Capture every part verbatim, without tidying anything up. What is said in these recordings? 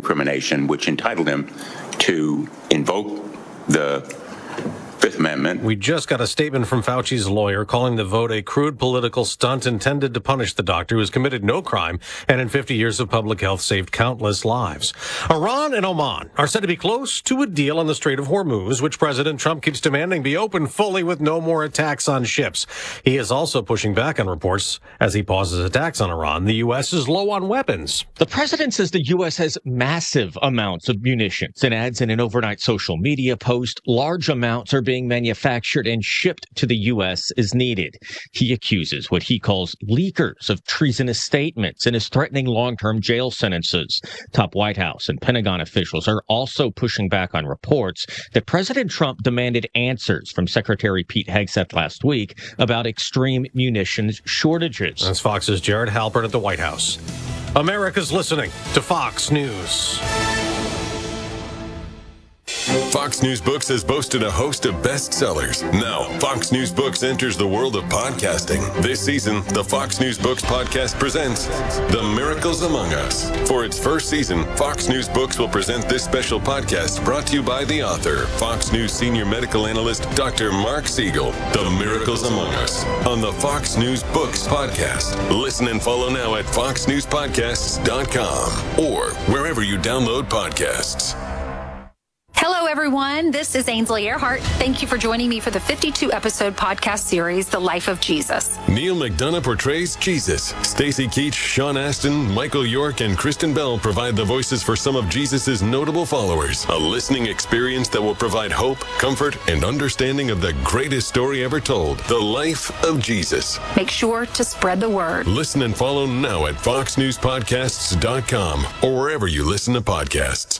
incrimination, which entitled him to invoke the Fifth Amendment. We just got a statement from Fauci's lawyer calling the vote a crude political stunt intended to punish the doctor who has committed no crime and in fifty years of public health saved countless lives. Iran and Oman are said to be close to a deal on the Strait of Hormuz, which President Trump keeps demanding be open fully with no more attacks on ships. He is also pushing back on reports as he pauses attacks on Iran. The U S is low on weapons. The president says the U S has massive amounts of munitions and adds in an overnight social media post, large amounts are being manufactured and shipped to the U S as needed. He accuses what he calls leakers of treasonous statements and is threatening long-term jail sentences. Top White House and Pentagon officials are also pushing back on reports that President Trump demanded answers from Secretary Pete Hegseth last week about extreme munitions shortages. That's Fox's Jared Halpern at the White House. America's listening to Fox News. Fox News Books has boasted a host of bestsellers. Now, Fox News Books enters the world of podcasting. This season, the Fox News Books podcast presents The Miracles Among Us. For its first season, Fox News Books will present this special podcast brought to you by the author, Fox News senior medical analyst, Doctor Mark Siegel. The Miracles Among Us on the Fox News Books podcast. Listen and follow now at fox news podcasts dot com or wherever you download podcasts. Hello, everyone. This is Ainsley Earhart. Thank you for joining me for the fifty-two episode podcast series, The Life of Jesus. Neil McDonough portrays Jesus. Stacy Keach, Sean Astin, Michael York, and Kristen Bell provide the voices for some of Jesus' notable followers. A listening experience that will provide hope, comfort, and understanding of the greatest story ever told, The Life of Jesus. Make sure to spread the word. Listen and follow now at fox news podcasts dot com or wherever you listen to podcasts.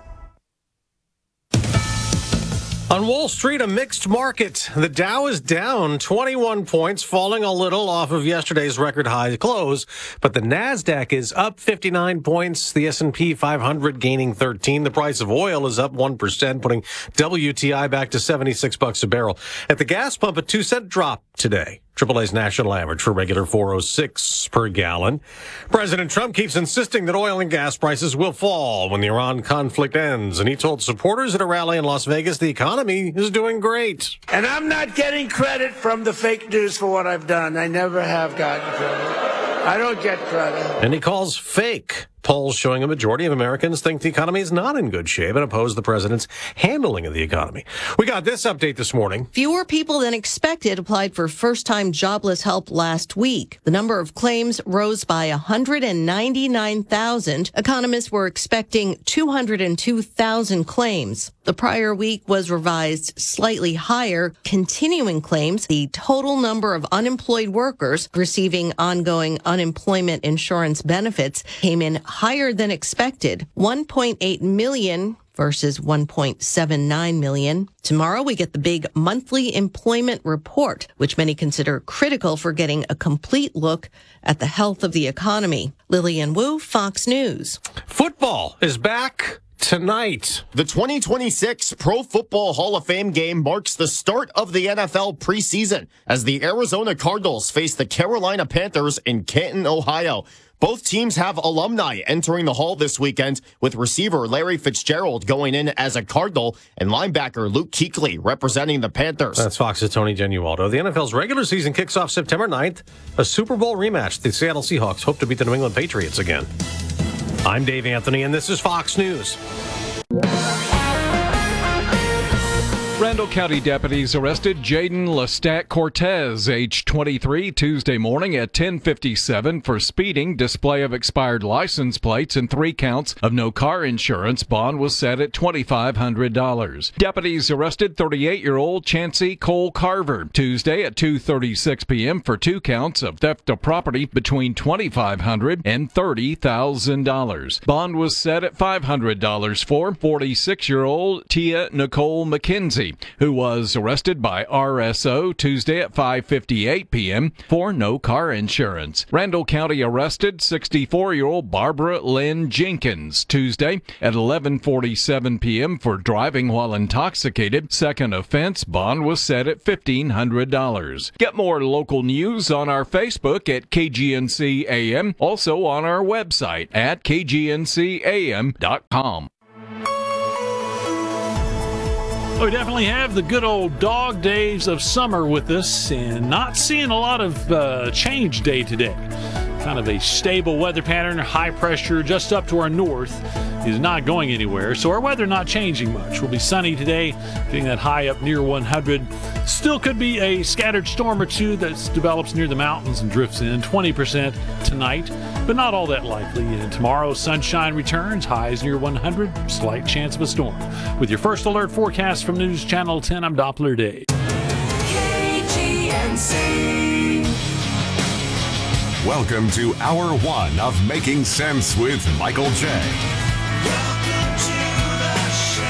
On Wall Street, a mixed market. The Dow is down twenty-one points, falling a little off of yesterday's record high close, but the Nasdaq is up fifty-nine points, the S and P five hundred gaining thirteen. The price of oil is up one percent, putting W T I back to seventy-six bucks a barrel. At the gas pump, a two cent drop today. triple A's national average for regular four oh six per gallon. President Trump keeps insisting that oil and gas prices will fall when the Iran conflict ends, and he told supporters at a rally in Las Vegas the economy is doing great. And I'm not getting credit from the fake news for what I've done. I never have gotten credit. I don't get credit. And he calls fake polls showing a majority of Americans think the economy is not in good shape and oppose the president's handling of the economy. We got this update this morning. Fewer people than expected applied for first-time jobless help last week. The number of claims rose by one hundred ninety-nine thousand. Economists were expecting two hundred two thousand claims. The prior week was revised slightly higher. Continuing claims, the total number of unemployed workers receiving ongoing unemployment insurance benefits came in higher than expected, one point eight million versus one point seven nine million. Tomorrow we get the big monthly employment report, which many consider critical for getting a complete look at the health of the economy. Lillian Wu, Fox News. Football is back tonight. The twenty twenty-six Pro Football Hall of Fame game marks the start of the N F L preseason as the Arizona Cardinals face the Carolina Panthers in Canton, Ohio. Both teams have alumni entering the hall this weekend, with receiver Larry Fitzgerald going in as a Cardinal and linebacker Luke Kuechly representing the Panthers. That's Fox's Tony Genualdo. The N F L's regular season kicks off September ninth. A Super Bowl rematch. The Seattle Seahawks hope to beat the New England Patriots again. I'm Dave Anthony, and this is Fox News. Randall County deputies arrested Jaden Lestat Cortez, age twenty-three, Tuesday morning at ten fifty-seven for speeding, display of expired license plates, and three counts of no car insurance. Bond was set at twenty-five hundred dollars. Deputies arrested thirty-eight-year-old Chancey Cole Carver Tuesday at two thirty-six p.m. for two counts of theft of property between twenty-five hundred dollars and thirty thousand dollars. Bond was set at five hundred dollars for forty-six-year-old Tia Nicole McKenzie. who was arrested by R S O Tuesday at five fifty-eight p.m. for no car insurance. Randall County arrested sixty-four-year-old Barbara Lynn Jenkins Tuesday at eleven forty-seven p.m. for driving while intoxicated. Second offense bond was set at fifteen hundred dollars. Get more local news on our Facebook at K G N C A M, also on our website at K G N C A M dot com. We definitely have the good old dog days of summer with us, and not seeing a lot of uh, change day to day. Kind of a stable weather pattern, high pressure just up to our north is not going anywhere, so our weather not changing much. Will be sunny today, getting that high up near one hundred. Still could be a scattered storm or two that develops near the mountains and drifts in, twenty percent tonight, but not all that likely. And tomorrow, sunshine returns, highs near one hundred, slight chance of a storm. With your first alert forecast from News Channel ten, I'm Doppler Dave. K G N C. Welcome to Hour One of Making Sense with Michael J. Welcome to the show.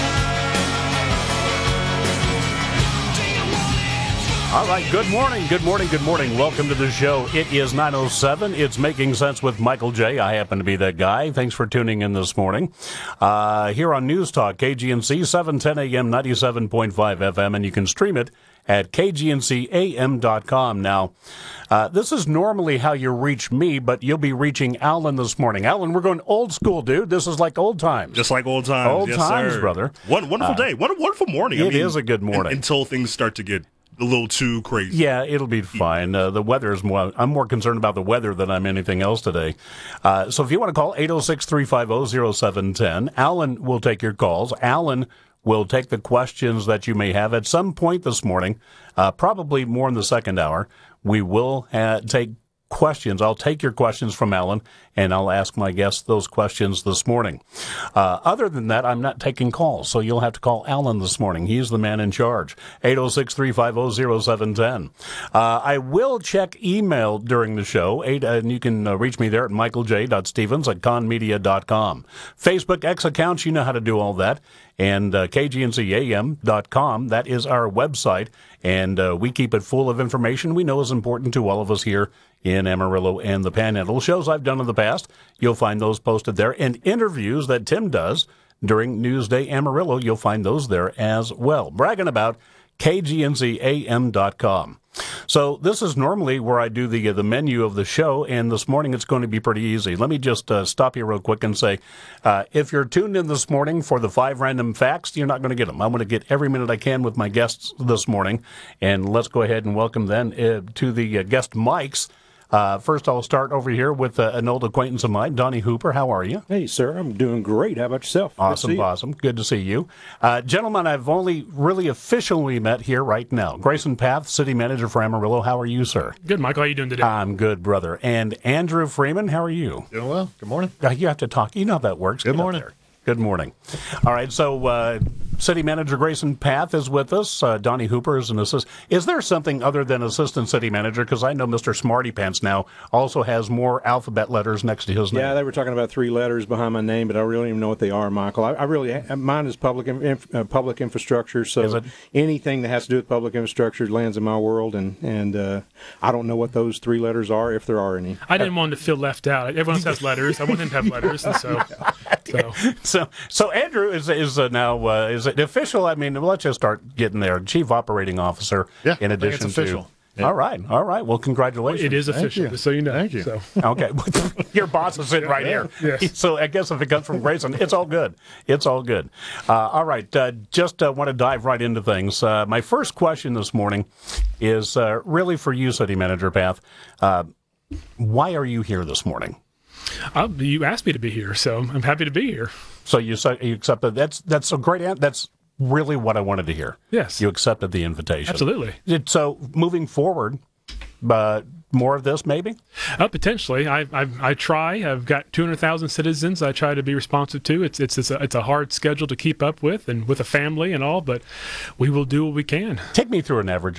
All right, good morning, good morning, good morning. Welcome to the show. It is nine oh seven. It's Making Sense with Michael J. I happen to be that guy. Thanks for tuning in this morning. Uh, here on News Talk, K G N C, seven ten a.m., ninety-seven point five F M, and you can stream it at K G N C A M dot com. Now, uh, this is normally how you reach me, but you'll be reaching Alan this morning. Alan, we're going old school, dude. This is like old times. Just like old times. Old yes, times, sir. brother. One wonderful Uh, day. What a wonderful morning. It I mean, is a good morning. un- until things start to get a little too crazy. Yeah, it'll be fine. Uh, the weather is more, I'm more concerned about the weather than I'm anything else today. Uh, so if you want to call eight oh six, three five oh, oh seven one oh, Alan will take your calls. Alan will take the questions that you may have at some point this morning, uh, probably more in the second hour. We will uh, take questions. I'll take your questions from Alan, and I'll ask my guests those questions this morning. Uh, other than that, I'm not taking calls, so you'll have to call Alan this morning. He's the man in charge. eight oh six, three five oh, oh seven one oh. Uh, I will check email during the show, eight, uh, and you can uh, reach me there at michael j dot stevens at con media dot com. Facebook, X accounts, you know how to do all that. And uh, K G N C A M dot com, that is our website, and uh, we keep it full of information we know is important to all of us here in Amarillo and the Panhandle. Shows I've done in the past, you'll find those posted there, and interviews that Tim does during Newsday Amarillo, you'll find those there as well. Bragging about K G N C A M dot com. So this is normally where I do the uh, the menu of the show, and this morning it's going to be pretty easy. Let me just uh, stop you real quick and say, uh, if you're tuned in this morning for the five random facts, you're not going to get them. I'm going to get every minute I can with my guests this morning, and let's go ahead and welcome then uh, to the uh, guest mics. Uh, first, I'll start over here with uh, an old acquaintance of mine, Donnie Hooper. How are you? Hey, sir. I'm doing great. How about yourself? Awesome, awesome. Good to see you. Uh, gentlemen, I've only really officially met here right now. Grayson Path, City Manager for Amarillo. How are you, sir? Good, Michael. How are you doing today? I'm good, brother. And Andrew Freeman, how are you? Doing well. Good morning. Uh, you have to talk. You know how that works. Good Get up morning. there. Good morning. All right, so uh, City Manager Grayson Path is with us. Uh, Donnie Hooper is an assistant. Is there something other than Assistant City Manager? Because I know Mister Smarty Pants now also has more alphabet letters next to his name. Yeah, they were talking about three letters behind my name, but I really don't even know what they are, Michael. I, I really, mine is public inf, uh, public infrastructure, so anything that has to do with public infrastructure lands in my world, and, and uh, I don't know what those three letters are, if there are any. I didn't want to feel left out. Everyone else has letters. I want them to have letters, and so... So, so, so Andrew is is uh, now uh, is it official? I mean, let's just start getting there. Chief Operating Officer. Yeah, in I think addition it's official. to. Yeah. All right, all right. Well, congratulations. It is official, you. just so you know. Thank you. So. Okay, your boss is sitting right here. Yes. So I guess if it comes from Grayson, it's all good. It's all good. Uh, all right, uh, just uh, want to dive right into things. Uh, my first question this morning is uh, really for you, City Manager Path. Uh, why are you here this morning? Uh, you asked me to be here, so I'm happy to be here. So you, you accepted. That's that's a great. That's really what I wanted to hear. Yes, you accepted the invitation. Absolutely. So moving forward, uh, more of this, maybe. Uh, potentially, I, I I try. I've got two hundred thousand citizens. I try to be responsive to. It's it's it's a, it's a hard schedule to keep up with, and with a family and all. But we will do what we can. Take me through an average day.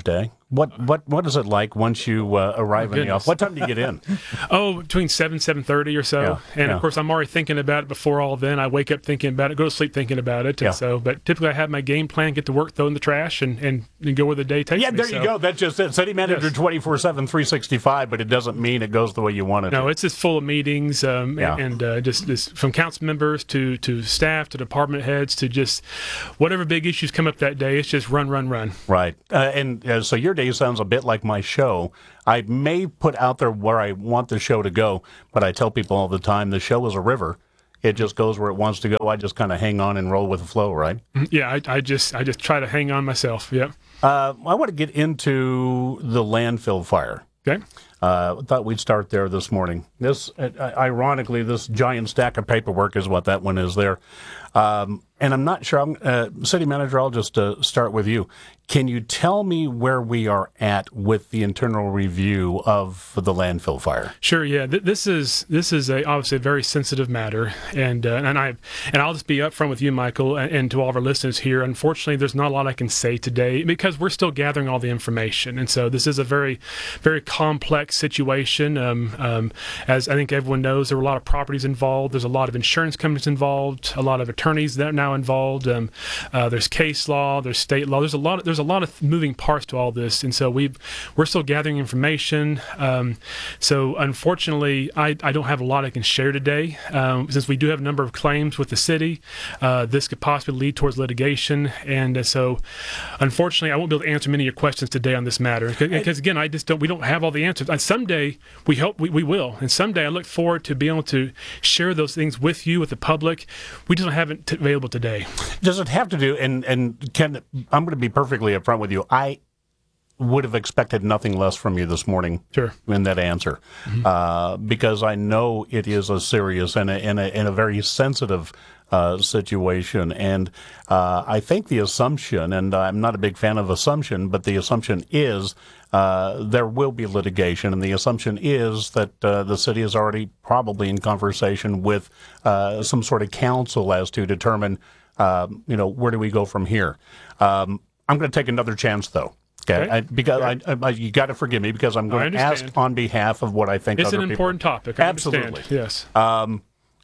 What what what is it like once you uh, arrive in the office? What time do you get in? Oh, between seven seven thirty or so. Yeah, and yeah. of course, I'm already thinking about it before all then. I wake up thinking about it, go to sleep thinking about it. Yeah. And so, but typically, I have my game plan, get to work, throw in the trash, and and, and go where the day takes Yeah, me. there So- you go. That's just it. City manager Yes. twenty-four seven, three sixty-five, but it doesn't mean it goes the way you want it No, to. it's just full of meetings, um, Yeah. and uh, just, just from council members to, to staff to department heads to just whatever big issues come up that day. It's just run, run, run. Right. Uh, and uh, so your day sounds a bit like my show. I may put out there where I want the show to go, but I tell people all the time the show is a river. It just goes where it wants to go. I just kind of hang on and roll with the flow, right? Yeah, I, I just I just try to hang on myself. Yep. Uh, I want to get into the landfill fire. Okay. Uh, I thought we'd start there this morning. This, uh, ironically, this giant stack of paperwork is what that one is there. Um, and I'm not sure. I'm, uh, City Manager, I'll just uh, start with you. Can you tell me where we are at with the internal review of the landfill fire? Sure. Yeah. Th- this is this is a obviously a very sensitive matter, and uh, and I and I'll just be upfront with you, Michael, and, and to all of our listeners here. Unfortunately, there's not a lot I can say today because we're still gathering all the information, and so this is a very very complex situation. Um, um, as I think everyone knows, there were a lot of properties involved. There's a lot of insurance companies involved. A lot of attorneys that are now involved. Um, uh, there's case law. There's state law. There's a lot. Of, there's a lot of moving parts to all this, and so we we're still gathering information. Um, so unfortunately, I, I don't have a lot I can share today. Um, since we do have a number of claims with the city, uh, this could possibly lead towards litigation, and uh, so unfortunately, I won't be able to answer many of your questions today on this matter because again, I just don't. We don't have all the answers. And someday we hope we, we will, and someday I look forward to being able to share those things with you, with the public. We just don't have it t- available today. Does it have to do, and, and Ken, I'm going to be perfectly upfront with you. I would have expected nothing less from you this morning sure. in that answer, mm-hmm. uh, because I know it is a serious and a, and a, and a very sensitive uh, situation. And uh, I think the assumption, and I'm not a big fan of assumption, but the assumption is uh, there will be litigation, and the assumption is that uh, the city is already probably in conversation with uh, some sort of council as to determine, uh, you know, where do we go from here. Um, I'm going to take another chance, though. Okay, Okay. I, because Okay. I, I, you got to forgive me because I'm I going to ask understand. on behalf of what I think It's other an people- important topic. I Absolutely, understand. Yes. Um,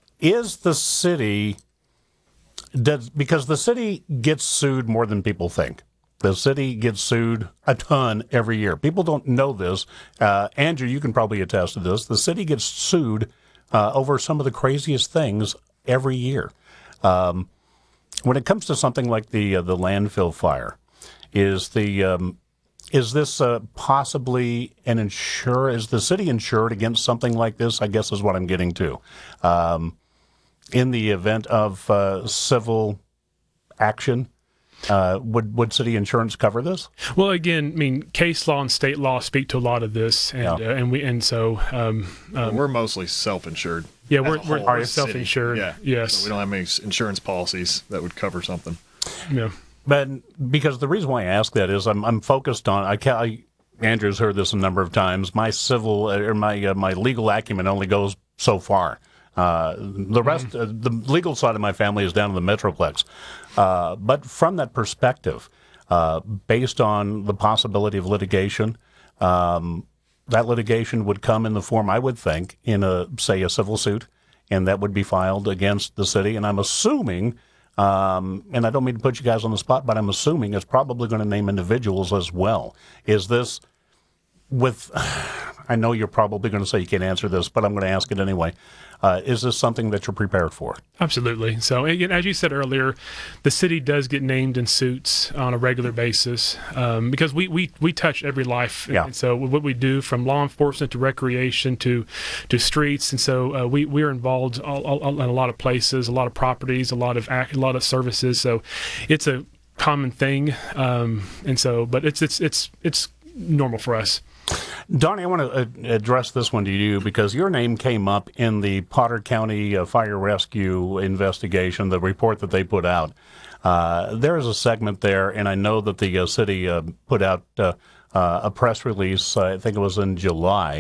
is the city does because the city gets sued more than people think. The city gets sued a ton every year. People don't know this. Uh, Andrew, you can probably attest to this. The city gets sued uh, over some of the craziest things every year. Um, when it comes to something like the uh, the landfill fire, is the um, is this uh, possibly an insure? Is the city insured against something like this? I guess is what I'm getting to. Um, in the event of uh, civil action, uh, would would city insurance cover this? Well, again, I mean, case law and state law speak to a lot of this, and Yeah. uh, and we and so um, um, we're mostly self-insured. Yeah, as we're- a we're- whole we're city. self-insured, Yeah. yes. So we don't have any s- insurance policies that would cover something. Yeah. But because the reason why I ask that is I'm I'm focused on I can't. I, Andrew's heard this a number of times. My civil or my uh, my legal acumen only goes so far. Uh, the rest, Mm-hmm. uh, the legal side of my family is down in the Metroplex. Uh, but from that perspective, uh, based on the possibility of litigation, um, that litigation would come in the form, I would think, in a say a civil suit, and that would be filed against the city. And I'm assuming. Um, and I don't mean to put you guys on the spot, but I'm assuming it's probably going to name individuals as well. Is this with, I know you're probably going to say you can't answer this, but I'm going to ask it anyway. Uh, is this something that you're prepared for? Absolutely. So, again, as you said earlier, the city does get named in suits on a regular basis um, because we, we, we touch every life. Yeah. And so, what we do from law enforcement to recreation to to streets, and so uh, we we are involved all, all, in a lot of places, a lot of properties, a lot of act, a lot of services. So, it's a common thing, um, and so, but it's it's it's it's normal for us. Donnie, I want to uh, address this one to you because your name came up in the Potter County uh, Fire Rescue investigation, the report that they put out. Uh, there is a segment there, and I know that the uh, city uh, put out uh, uh, a press release, uh, I think it was in July,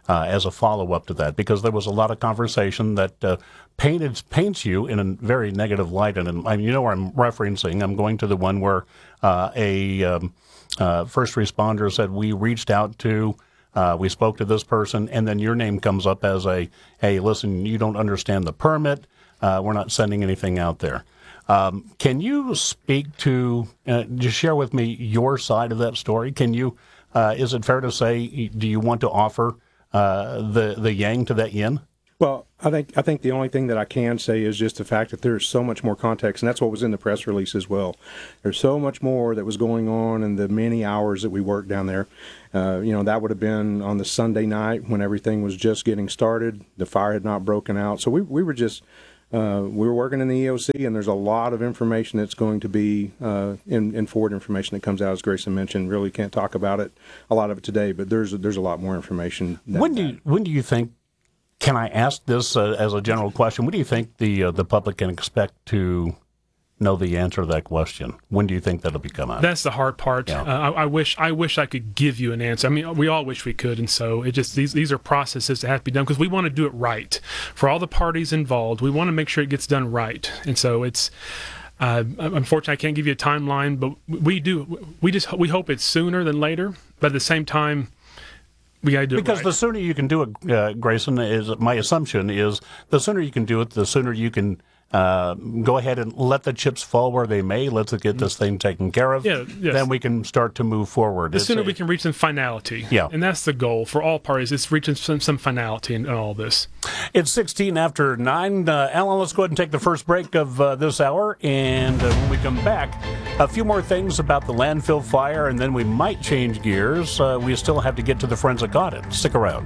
uh, as a follow-up to that, because there was a lot of conversation that uh, painted paints you in a very negative light. And, and I mean, you know where I'm referencing. I'm going to the one where uh, a um, uh, first responder said, we reached out to, uh, we spoke to this person, and then your name comes up as a, hey, listen, you don't understand the permit. Uh, we're not sending anything out there. Um, can you speak to, uh, just share with me your side of that story? Can you, uh, is it fair to say, do you want to offer uh, the, the yang to that yin? Well, I think I think the only thing that I can say is just the fact that there's so much more context, and that's what was in the press release as well. There's so much more that was going on in the many hours that we worked down there. Uh, you know, that would have been on the Sunday night when everything was just getting started. The fire had not broken out. So we, we were just... Uh, we were working in the E O C, and there's a lot of information that's going to be uh, in, in forward information that comes out, as Grayson mentioned. Really can't talk about it, a lot of it today, but there's there's a lot more information. When do you, when do you think? Can I ask this uh, as a general question? When do you think the uh, the public can expect to know the answer to that question? When do you think that'll become out? That's the hard part. Yeah. Uh, I, I wish I wish I could give you an answer. I mean, we all wish we could, and so it just these these are processes that have to be done because we want to do it right for all the parties involved. We want to make sure it gets done right, and so it's. Uh, unfortunately, I can't give you a timeline, but we do. We just we hope it's sooner than later. But at the same time, we got to do because it right. the sooner you can do it, uh, Grayson, is my assumption is the sooner you can do it, the sooner you can. Uh, go ahead and let the chips fall where they may. Let's get this thing taken care of. Yeah, yes. Then we can start to move forward. The It's sooner a- we can reach some finality. Yeah. And that's the goal for all parties. It's reaching some, some finality in, in all this. It's sixteen after nine. Uh, Alan, let's go ahead and take the first break of uh, this hour. And uh, when we come back, a few more things about the landfill fire, and then we might change gears. Uh, we still have to get to the forensic audit. Stick around.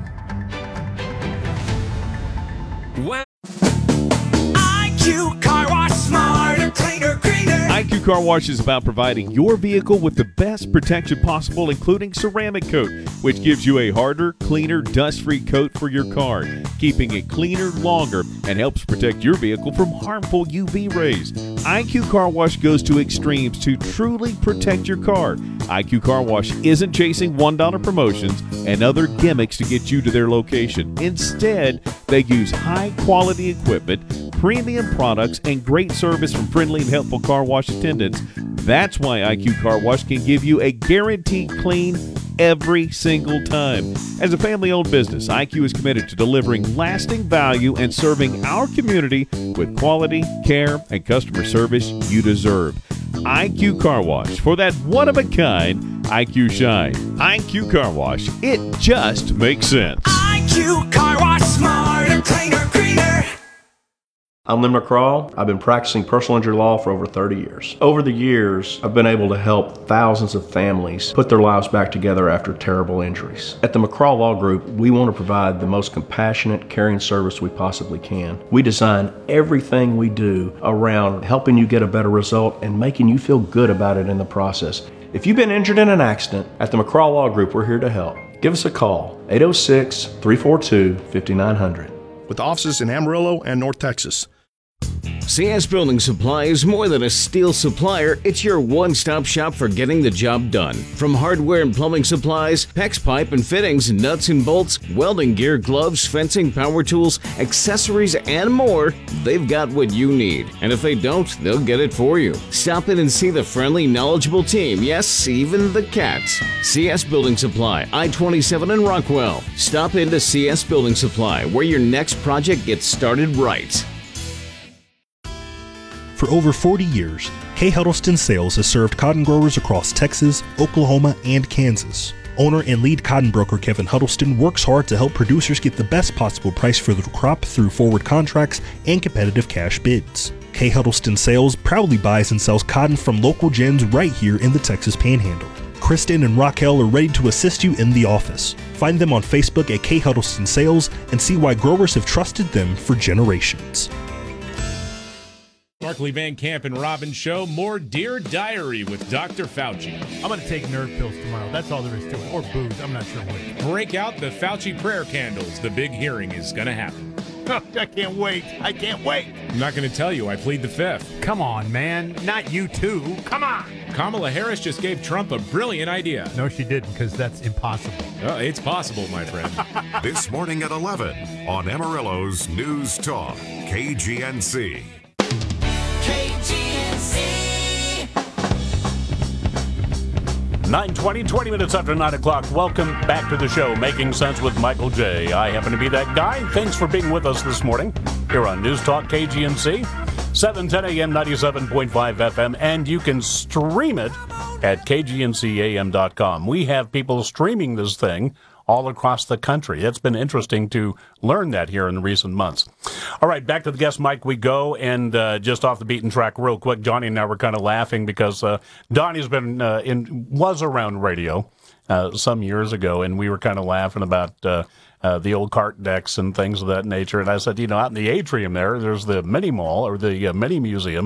I Q Car Wash, smarter, cleaner, greener. I Q Car Wash is about providing your vehicle with the best protection possible, including ceramic coat, which gives you a harder, cleaner, dust-free coat for your car, keeping it cleaner longer and helps protect your vehicle from harmful U V rays. I Q Car Wash goes to extremes to truly protect your car. I Q Car Wash isn't chasing one dollar promotions and other gimmicks to get you to their location. Instead, they use high-quality equipment, premium products, and great service from friendly and helpful car wash attendants. That's why I Q Car Wash can give you a guaranteed clean every single time. As a family-owned business, I Q is committed to delivering lasting value and serving our community with quality, care, and customer service you deserve. I Q Car Wash, for that one-of-a-kind I Q shine. I Q Car Wash, it just makes sense. I Q Car Wash, smarter, cleaner, greener. I'm Lynn McCraw. I've been practicing personal injury law for over thirty years. Over the years, I've been able to help thousands of families put their lives back together after terrible injuries. At the McCraw Law Group, we want to provide the most compassionate, caring service we possibly can. We design everything we do around helping you get a better result and making you feel good about it in the process. If you've been injured in an accident, at the McCraw Law Group, we're here to help. Give us a call, eight oh six, three four two, five nine zero zero. With offices in Amarillo and North Texas. C S Building Supply is more than a steel supplier, it's your one-stop shop for getting the job done. From hardware and plumbing supplies, PEX pipe and fittings, nuts and bolts, welding gear, gloves, fencing, power tools, accessories, and more, they've got what you need. And if they don't, they'll get it for you. Stop in and see the friendly, knowledgeable team, yes, even the cats. C S Building Supply, I twenty-seven in Rockwell. Stop into C S Building Supply, where your next project gets started right. For over forty years, Kay Huddleston Sales has served cotton growers across Texas, Oklahoma, and Kansas. Owner and lead cotton broker Kevin Huddleston works hard to help producers get the best possible price for their crop through forward contracts and competitive cash bids. Kay Huddleston Sales proudly buys and sells cotton from local gins right here in the Texas Panhandle. Kristen and Raquel are ready to assist you in the office. Find them on Facebook at Kay Huddleston Sales and see why growers have trusted them for generations. Barkley Van Camp and Robbins Show, more Dear Diary with Doctor Fauci. I'm going to take nerd pills tomorrow. That's all there is to it. Or booze. I'm not sure which. Break out the Fauci prayer candles. The big hearing is going to happen. I can't wait. I can't wait. I'm not going to tell you. I plead the fifth. Come on, man. Not you too. Come on. Kamala Harris just gave Trump a brilliant idea. No, she didn't, because that's impossible. Oh, it's possible, my friend. This morning at eleven on Amarillo's News Talk, K G N C. K G N C. nine twenty, twenty minutes after nine o'clock. Welcome back to the show, Making Sense with Michael J. I happen to be that guy. Thanks for being with us this morning here on News Talk K G N C, seven ten a.m., ninety-seven point five F M, and you can stream it at K G N C A M dot com. We have people streaming this thing all across the country. It's been interesting to learn that here in recent months. All right, back to the guest mic we go, and uh, just off the beaten track real quick, Johnny and I were kind of laughing because uh, Donnie's been uh, in was around radio uh, some years ago, and we were kind of laughing about uh, uh, the old cart decks and things of that nature. And I said, you know, out in the atrium there, there's the mini mall or the uh, mini museum.